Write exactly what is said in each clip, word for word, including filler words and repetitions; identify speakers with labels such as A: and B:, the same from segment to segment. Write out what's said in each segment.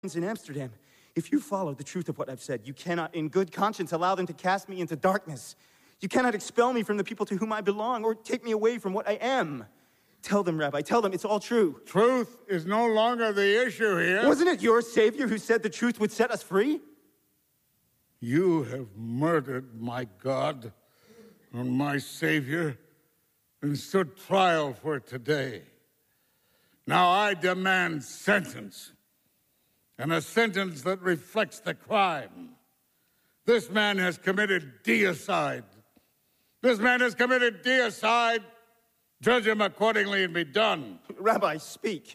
A: in Amsterdam. If you follow the truth of what I've said, you cannot in good conscience allow them to cast me into darkness. You cannot expel me from the people to whom I belong or take me away from what I am. Tell them, Rabbi, tell them it's all true.
B: Truth is no longer the issue here.
A: Wasn't it your Savior who said the truth would set us free?
B: You have murdered my God and my Savior and stood trial for today. Now I demand sentence, and a sentence that reflects the crime. This man has committed deicide. This man has committed deicide. Judge him accordingly and be done.
A: Rabbi, speak.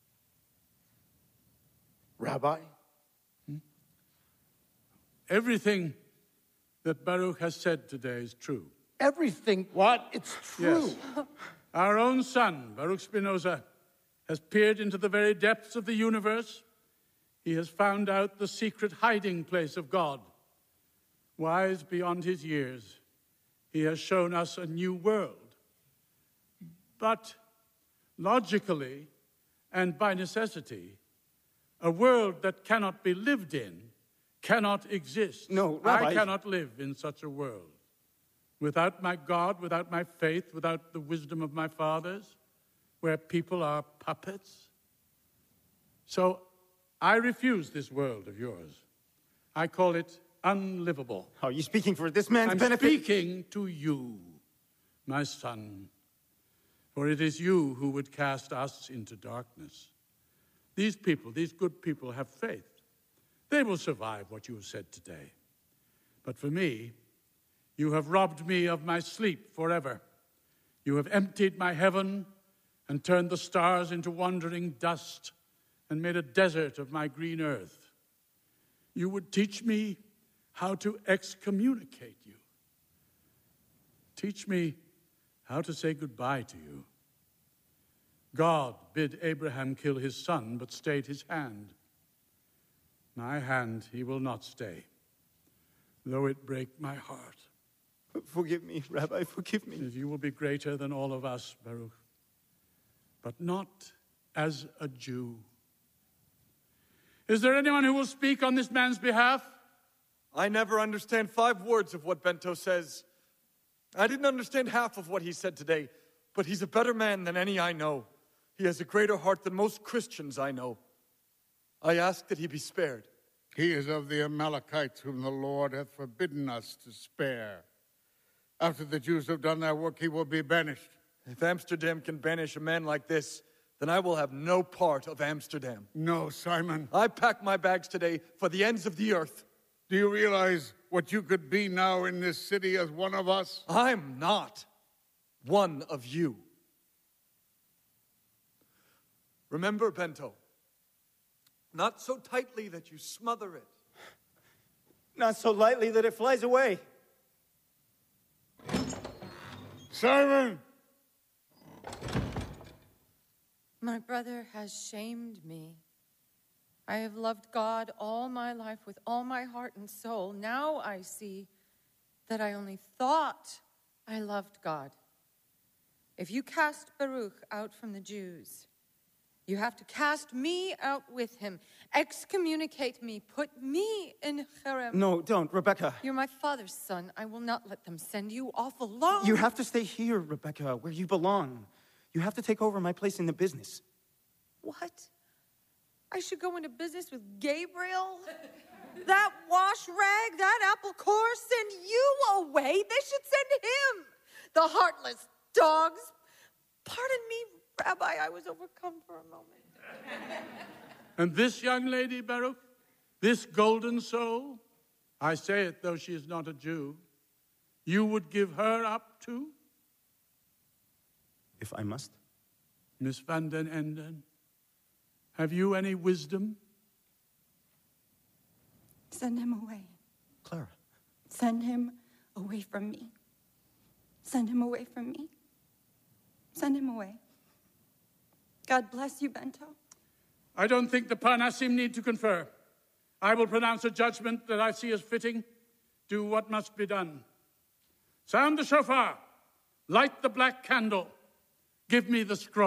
C: Rabbi?
D: Hmm? Everything that Baruch has said today is true.
C: Everything?
D: What?
C: It's true.
D: Yes. Our own son, Baruch Spinoza, has peered into the very depths of the universe. He has found out the secret hiding place of God. Wise beyond his years, he has shown us a new world. But logically and by necessity, a world that cannot be lived in cannot exist.
A: No, Rabbi.
D: I cannot live in such a world. Without my God, without my faith, without the wisdom of my fathers, where people are puppets. So I refuse this world of yours. I call it unlivable.
A: Are you speaking for this man's
D: I'm
A: benefit?
D: speaking to you, my son, for it is you who would cast us into darkness. These people, these good people, have faith. They will survive what you have said today. But for me, you have robbed me of my sleep forever. You have emptied my heaven and turned the stars into wandering dust and made a desert of my green earth. You would teach me how to excommunicate you. Teach me how to say goodbye to you. God bid Abraham kill his son, but stayed his hand. My hand he will not stay, though it break my heart.
A: Forgive me, Rabbi, forgive me.
D: You will be greater than all of us, Baruch, but not as a Jew. Is there anyone who will speak on this man's behalf?
E: I never understand five words of what Bento says. I didn't understand half of what he said today, but he's a better man than any I know. He has a greater heart than most Christians I know. I ask that he be spared.
B: He is of the Amalekites whom the Lord hath forbidden us to spare. After the Jews have done their work, he will be banished.
E: If Amsterdam can banish a man like this, then I will have no part of Amsterdam.
B: No, Simon.
E: I pack my bags today for the ends of the earth.
B: Do you realize what you could be now in this city as one of us?
E: I'm not one of you. Remember, Bento, not so tightly that you smother it.
A: Not so lightly that it flies away.
B: Simon!
F: My brother has shamed me. I have loved God all my life with all my heart and soul. Now I see that I only thought I loved God. If you cast Baruch out from the Jews, you have to cast me out with him, excommunicate me, put me in cherem.
A: No, don't, Rebecca.
F: You're my father's son. I will not let them send you off alone.
A: You have to stay here, Rebecca, where you belong. You have to take over my place in the business.
F: What? I should go into business with Gabriel? That wash rag, that apple core, send you away. They should send him. The heartless dogs. Pardon me, Rabbi, I was overcome for a moment.
D: And this young lady, Baruch, this golden soul, I say it though she is not a Jew, you would give her up too?
A: If I must.
D: Miss Van den Enden, have you any wisdom?
G: Send him away.
A: Clara.
G: Send him away from me. Send him away from me. Send him away. God bless you, Bento.
D: I don't think the Parnasim need to confer. I will pronounce a judgment that I see as fitting. Do what must be done. Sound the shofar. Light the black candle. Give me the scroll.